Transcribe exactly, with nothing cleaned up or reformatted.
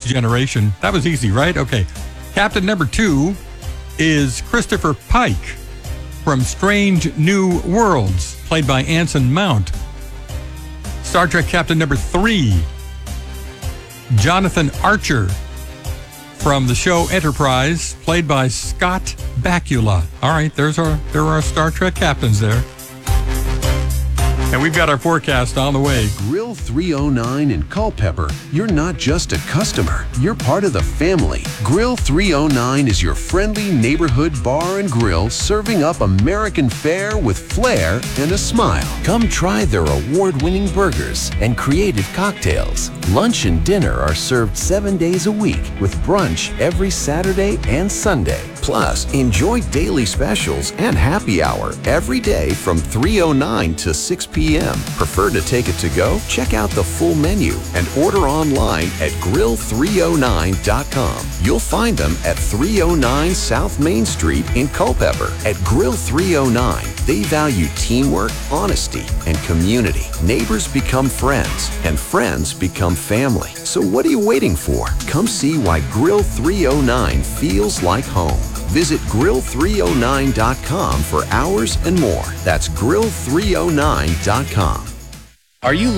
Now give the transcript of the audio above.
Generation. That was easy, right? Okay. Captain number two is Christopher Pike from Strange New Worlds, played by Anson Mount. Star Trek Captain number three, Jonathan Archer from the show Enterprise, played by Scott Bakula. All right, there's our there are our Star Trek captains there. And we've got our forecast on the way. Grill three oh nine in Culpeper, you're not just a customer, you're part of the family. Grill three oh nine is your friendly neighborhood bar and grill serving up American fare with flair and a smile. Come try their award-winning burgers and creative cocktails. Lunch and dinner are served seven days a week with brunch every Saturday and Sunday. Plus, enjoy daily specials and happy hour every day from three oh nine to six p.m. Prefer to take it to go? Check out the full menu and order online at grill three oh nine dot com. You'll find them at three oh nine South Main Street in Culpeper. At Grill three oh nine, they value teamwork, honesty, and community. Neighbors become friends, and friends become family. So what are you waiting for? Come see why Grill three oh nine feels like home. Visit grill three oh nine dot com for hours and more. That's grill three oh nine dot com. Are you